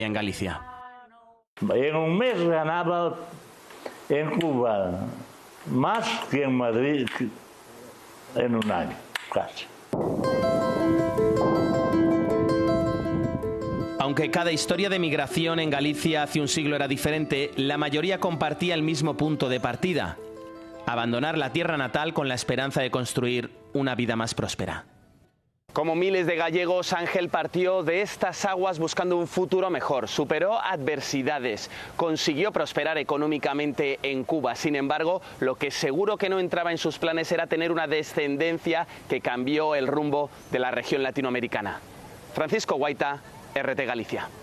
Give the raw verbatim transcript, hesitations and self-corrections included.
en Galicia. En un mes ganaba en Cuba más que en Madrid en un año, casi. Aunque cada historia de migración en Galicia hace un siglo era diferente, la mayoría compartía el mismo punto de partida: abandonar la tierra natal con la esperanza de construir una vida más próspera. Como miles de gallegos, Ángel partió de estas aguas buscando un futuro mejor. Superó adversidades, consiguió prosperar económicamente en Cuba. Sin embargo, lo que seguro que no entraba en sus planes era tener una descendencia que cambió el rumbo de la región latinoamericana. Francisco Guaita, R T Galicia.